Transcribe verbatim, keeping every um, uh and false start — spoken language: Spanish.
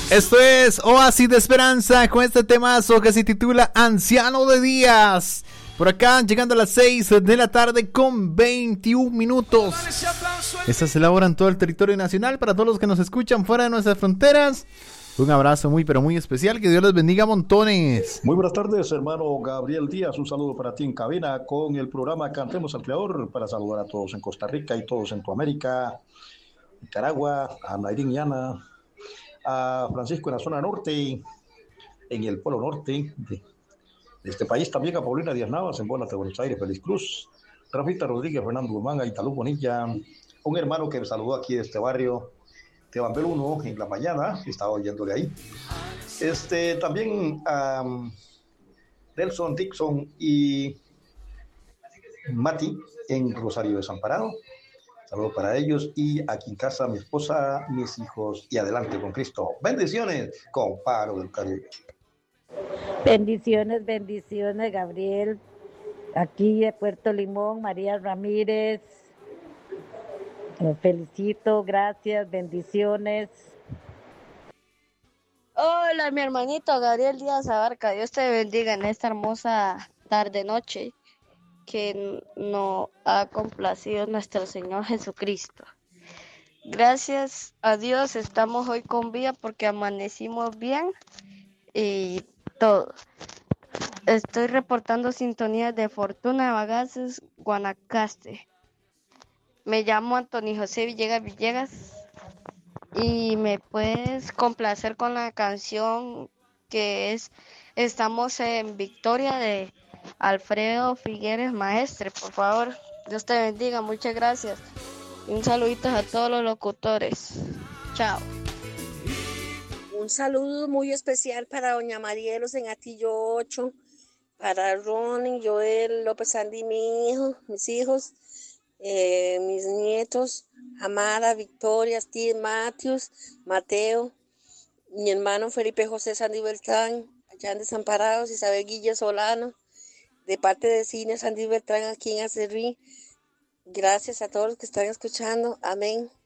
Esto es Oasis de Esperanza con este temazo que se titula Anciano de Días. Por acá, llegando a las seis de la tarde con veintiún minutos. Esta se elabora en todo el territorio nacional. Para todos los que nos escuchan fuera de nuestras fronteras, un abrazo muy pero muy especial. Que Dios les bendiga montones. Muy buenas tardes, hermano Gabriel Díaz. Un saludo para ti en cabina con el programa Cantemos al Creador, para saludar a todos en Costa Rica y todos en Centroamérica, Nicaragua, a Nairín y Ana, a Francisco en la zona norte, en el polo norte de, de este país, también a Paulina Díaz Navas en Bolas de Buenos Aires, Feliz Cruz, Rafita Rodríguez, Fernando Guzmán, a Italú Bonilla, un hermano que me saludó aquí de este barrio, Teban Beluno, en la mañana, estaba oyéndole ahí. Este, también a um, Nelson Dixon y Mati en Rosario Desamparado. Saludos para ellos y aquí en casa mi esposa, mis hijos y adelante con Cristo. Bendiciones con Paro del Caribe. Bendiciones, bendiciones, Gabriel. Aquí de Puerto Limón, María Ramírez. Los felicito, gracias, bendiciones. Hola, mi hermanito Gabriel Díaz Abarca. Dios te bendiga en esta hermosa tarde-noche que nos ha complacido nuestro Señor Jesucristo. Gracias a Dios estamos hoy con vida porque amanecimos bien y todo. Estoy reportando sintonías de Fortuna de Bagaces, Guanacaste. Me llamo Antonio José Villegas Villegas y me puedes complacer con la canción que es Estamos en Victoria de Alfredo Figueres Maestre, por favor. Dios te bendiga, muchas gracias. Un saludito a todos los locutores. Chao. Un saludo muy especial para doña Marielos en Atillo ocho, para Ronnie, Joel, López Andy, mi hijo, mis hijos, eh, mis nietos, Amara, Victoria, Steve, Matthews, Mateo, mi hermano Felipe José Sandy Beltrán, allá en Desamparados, Isabel Guilla Solano, de parte de Cine Sandy Beltrán aquí en Acerrí. Gracias a todos los que están escuchando. Amén.